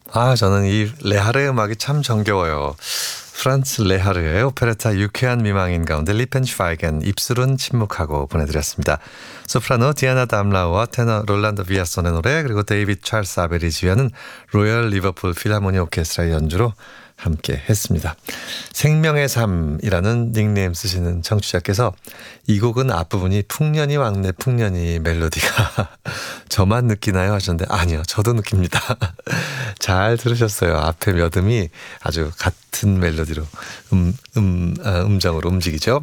저는 이 레하르의 음악이 참 정겨워요. 프란츠 레하르의 오페레타 유쾌한 미망인 가운데 리펜슈바이겐 입술은 침묵하고 보내드렸습니다. 소프라노 디아나 담라우와 테너 롤란도 비아손의 노래, 그리고 데이빗 찰스 아벨이 지휘하는 로열 리버풀 필하모니 오케스트라의 연주로 함께 했습니다. 생명의 삶이라는 닉네임 쓰시는 청취자께서 이 곡은 앞부분이 풍년이 왕래 풍년이 멜로디가 저만 느끼나요 하셨는데, 아니요, 저도 느낍니다. 잘 들으셨어요. 앞에 몇 음이 아주 같은 멜로디로 음정으로 움직이죠.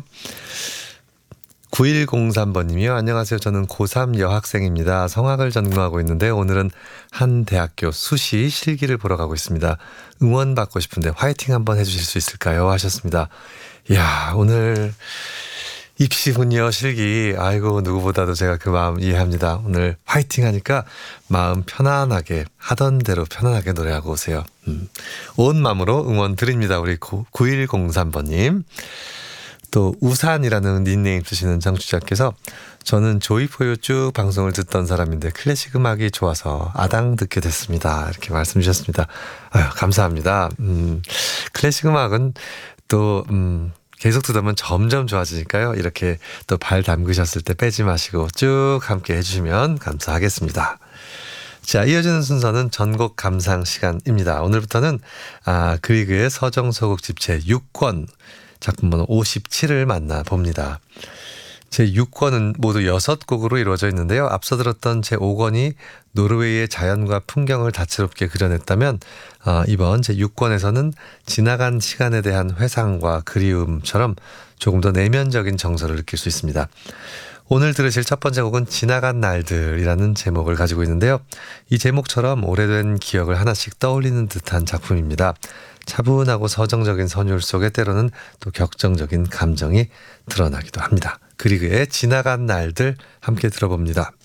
9103번님이요. 안녕하세요. 저는 고3 여학생입니다. 성악을 전공하고 있는데 오늘은 한 대학교 수시 실기를 보러 가고 있습니다. 응원받고 싶은데 화이팅 한번 해주실 수 있을까요? 하셨습니다. 이야, 오늘 입시군요, 실기. 아이고, 누구보다도 제가 그 마음 이해합니다. 오늘 화이팅 하니까 마음 편안하게, 하던 대로 편안하게 노래하고 오세요. 온 마음으로 응원 드립니다. 우리 9103번님. 또 우산이라는 닉네임 쓰시는 청취자께서 저는 조이포유 쭉 방송을 듣던 사람인데 클래식 음악이 좋아서 아당 듣게 됐습니다. 이렇게 말씀 주셨습니다. 아유, 감사합니다. 클래식 음악은 또 계속 듣다 보면 점점 좋아지니까요. 이렇게 또 발 담그셨을 때 빼지 마시고 쭉 함께 해주시면 감사하겠습니다. 자, 이어지는 순서는 전곡 감상 시간입니다. 오늘부터는 그리그의 서정서곡 집체 6권 작품 번호 57을 만나봅니다. 제6권은 모두 6곡으로 이루어져 있는데요. 앞서 들었던 제5권이 노르웨이의 자연과 풍경을 다채롭게 그려냈다면 이번 제6권에서는 지나간 시간에 대한 회상과 그리움처럼 조금 더 내면적인 정서를 느낄 수 있습니다. 오늘 들으실 첫 번째 곡은 지나간 날들이라는 제목을 가지고 있는데요. 이 제목처럼 오래된 기억을 하나씩 떠올리는 듯한 작품입니다. 차분하고 서정적인 선율 속에 때로는 또 격정적인 감정이 드러나기도 합니다. 그리그의 지나간 날들 함께 들어봅니다.